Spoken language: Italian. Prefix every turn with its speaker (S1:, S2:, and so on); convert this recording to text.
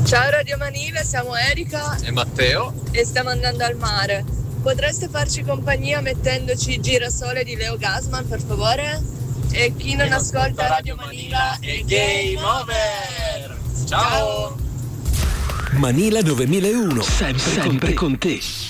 S1: Ciao Radio Manila, siamo Erika
S2: e Matteo
S1: e stiamo andando al mare. Potreste farci compagnia mettendoci Girasole di Leo Gasman, per favore? E chi non ascolta Radio Manila è game over! Ciao!
S3: Manila 9001, sempre con te.